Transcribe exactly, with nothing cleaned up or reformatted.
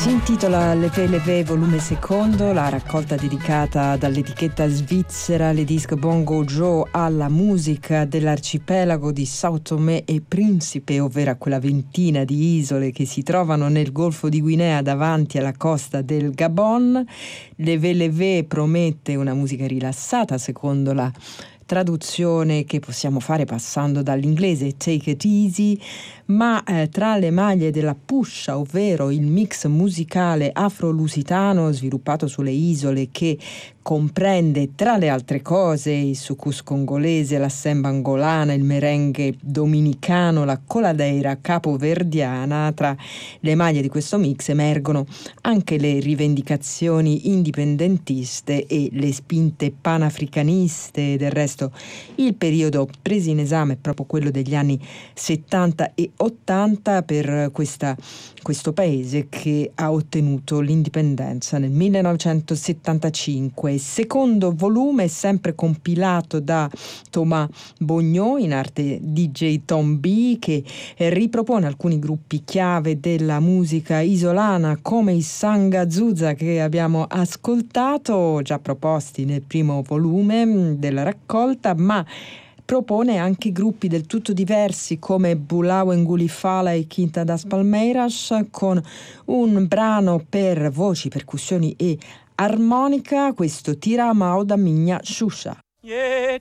Si intitola Levé Levé volume secondo, la raccolta dedicata dall'etichetta svizzera Le Disques Bongo Joe alla musica dell'arcipelago di Sao Tomé e Principe, ovvero a quella ventina di isole che si trovano nel Golfo di Guinea davanti alla costa del Gabon. Levé Levé promette una musica rilassata secondo la traduzione che possiamo fare passando dall'inglese Take It Easy, ma eh, tra le maglie della Pusha, ovvero il mix musicale afro-lusitano sviluppato sulle isole che comprende tra le altre cose il sucus congolese, la semba angolana, il merengue dominicano, la coladeira capoverdiana. Tra le maglie di questo mix emergono anche le rivendicazioni indipendentiste e le spinte panafricaniste. Del resto il periodo preso in esame è proprio quello degli anni settanta e ottanta per questa, questo paese che ha ottenuto l'indipendenza nel millenovecentosettantacinque. Secondo volume, sempre compilato da Thomas Bognaud, in arte D J Tom B, che ripropone alcuni gruppi chiave della musica isolana come i Sanga Zuza che abbiamo ascoltato, già proposti nel primo volume della raccolta, ma propone anche gruppi del tutto diversi come Bulao Ngulifala e Quinta das Palmeiras, con un brano per voci, percussioni e armonica, questo Tira Mao da Minha Xuxa. Yeah,